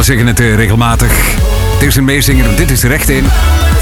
We zeggen het regelmatig. Het is een meezinger, dit is er echt een.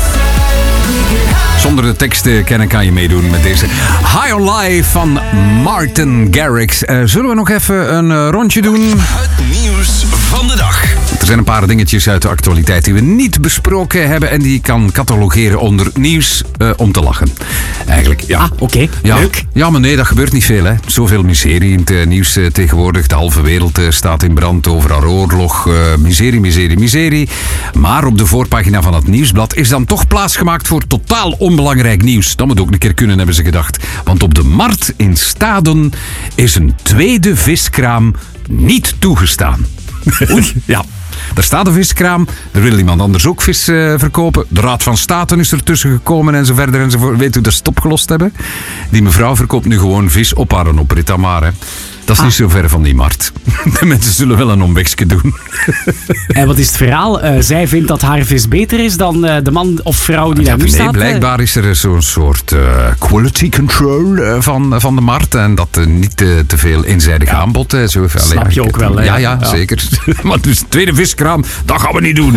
Zonder de tekst te kennen kan je meedoen met deze High on Life van Martin Garrix. Zullen we nog even een rondje doen? Het nieuws van de dag. Er zijn een paar dingetjes uit de actualiteit die we niet besproken hebben en die je kan catalogeren onder nieuws om te lachen. Eigenlijk, ja. Oké. Ja. Leuk. Ja, maar nee, dat gebeurt niet veel, hè. Zoveel miserie in het nieuws tegenwoordig. De halve wereld staat in brand, overal oorlog. Miserie. Maar op de voorpagina van het nieuwsblad is dan toch plaatsgemaakt voor totaal onbelangrijk nieuws. Dat moet ook een keer kunnen, hebben ze gedacht. Want op de markt in Staden is een tweede viskraam niet toegestaan. Oei. Ja. Daar staat een viskraam, er wil iemand anders ook vis verkopen. De Raad van State is ertussen gekomen en zo verder enzovoort. Weet hoe dat ze het opgelost hebben? Die mevrouw verkoopt nu gewoon vis op haar oprit Amar, hè. Dat is niet zo ver van die markt. De mensen zullen wel een omwegje doen. En wat is het verhaal? Zij vindt dat haar vis beter is dan de man of vrouw die daar nu staat? Blijkbaar is er zo'n soort quality control van de markt. En dat niet te veel eenzijdig aanbod. Snap je ook wel, hè? Ja, zeker. Maar dus tweede viskraam, dat gaan we niet doen.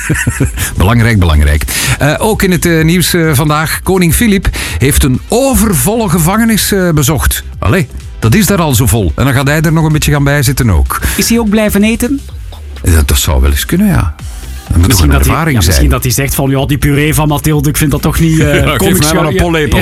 Belangrijk. Ook in het nieuws vandaag. Koning Filip heeft een overvolle gevangenis bezocht. Allee. Dat is daar al zo vol. En dan gaat hij er nog een beetje gaan bijzitten ook. Is hij ook blijven eten? Dat zou wel eens kunnen, ja. Dat moet toch een ervaring zijn. Misschien dat hij zegt van, ja, die puree van Mathilde, ik vind dat toch niet... Geef mij maar een pollepel.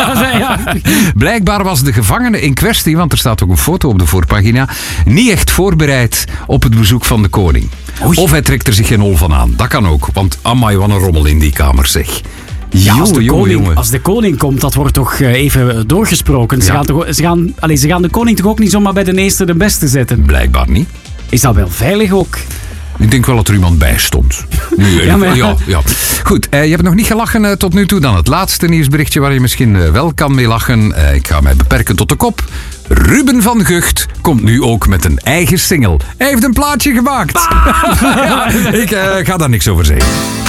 Blijkbaar was de gevangene in kwestie, want er staat ook een foto op de voorpagina, niet echt voorbereid op het bezoek van de koning. Oei. Of hij trekt er zich geen hol van aan. Dat kan ook, want amai, wat een rommel in die kamer, zeg. Ja, als de koning komt, dat wordt toch even doorgesproken. Ja. Ze gaan de koning toch ook niet zomaar bij de eerste de beste zetten? Blijkbaar niet. Is dat wel veilig ook? Ik denk wel dat er iemand bij stond. Ja. Goed, je hebt nog niet gelachen tot nu toe. Dan het laatste nieuwsberichtje waar je misschien wel kan mee lachen. Ik ga mij beperken tot de kop. Ruben van Gucht komt nu ook met een eigen single. Hij heeft een plaatje gemaakt. Ik ga daar niks over zeggen.